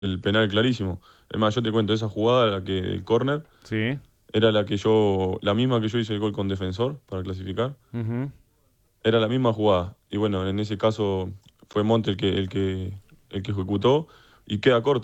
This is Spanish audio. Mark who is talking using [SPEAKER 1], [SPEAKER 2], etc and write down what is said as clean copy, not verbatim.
[SPEAKER 1] el penal clarísimo. Es más, yo te cuento, esa jugada, la que el córner,
[SPEAKER 2] Sí.
[SPEAKER 1] era la misma que yo hice el gol con Defensor para clasificar.
[SPEAKER 2] Ujú.
[SPEAKER 1] Era la misma jugada. Y bueno, en ese caso fue Monte el que ejecutó y queda corto.